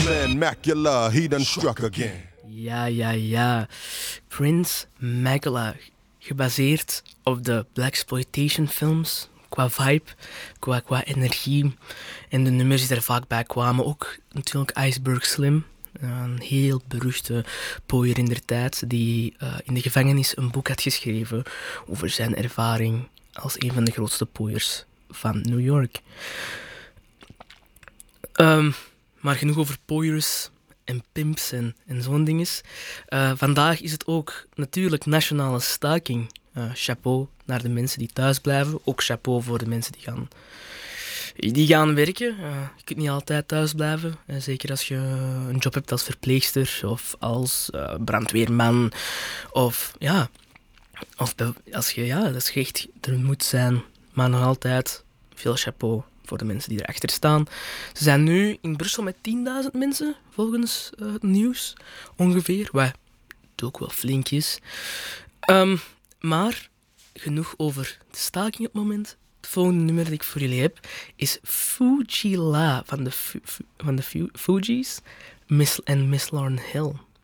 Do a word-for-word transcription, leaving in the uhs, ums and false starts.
man Macula, he done struck again. Ja, ja, ja. Prince Macula, gebaseerd op de blaxploitation films, qua vibe, qua, qua energie. En de nummers die er vaak bij kwamen, ook natuurlijk Iceberg Slim, een heel beruchte pooier in der tijd, die uh, in de gevangenis een boek had geschreven over zijn ervaring als een van de grootste pooiers van New York. Um, maar genoeg over pooiers en pimps en, en zo'n dinges. Uh, vandaag is het ook natuurlijk nationale staking. Uh, chapeau naar de mensen die thuis blijven. Ook chapeau voor de mensen die gaan, die gaan werken. Uh, je kunt niet altijd thuis blijven. Uh, zeker als je een job hebt als verpleegster of als uh, brandweerman. Of ja, of als je, ja, dat je echt er moet zijn. Maar nog altijd veel chapeau voor de mensen die erachter staan. Ze zijn nu in Brussel met tienduizend mensen, volgens uh, het nieuws. Ongeveer. Wat ook wel flink is. Um, maar genoeg over de staking op het moment. Het volgende nummer dat ik voor jullie heb is Fujila van de, Fu- Fu- van de Fu- Fugees Miss en Miss Lauryn Hill.